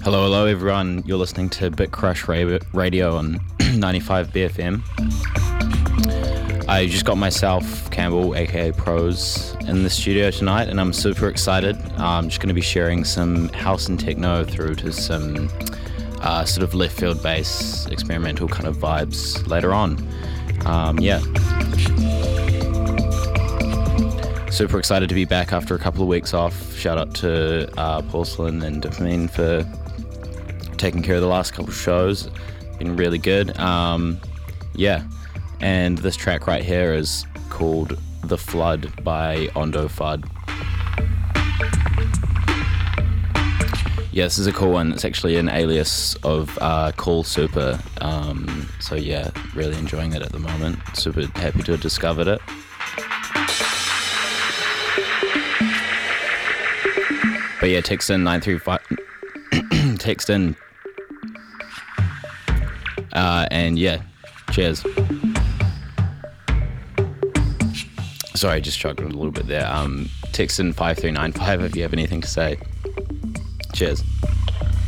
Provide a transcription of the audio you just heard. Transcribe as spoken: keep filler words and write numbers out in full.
Hello, hello everyone. You're listening to Bit Crush Ra- Radio on ninety-five B F M. I just got myself, Campbell, aka Pros, in the studio tonight, and I'm super excited. I'm just going to be sharing some house and techno through to some uh, sort of left field bass, experimental kind of vibes later on. Um, yeah. Super excited to be back after a couple of weeks off. Shout out to uh, Porcelain and Dopamine for taking care of the last couple of shows. Been really good. Um, yeah. And this track right here is called The Flood by Ondo Fudd. Yeah, this is a cool one. It's actually an alias of uh, Cool Super. Um, so yeah, really enjoying it at the moment. Super happy to have discovered it. But yeah, text in nine three five. Text in. Uh, and yeah, cheers. Sorry, just struggled a little bit there. Um, text in five three nine five if you have anything to say. Cheers.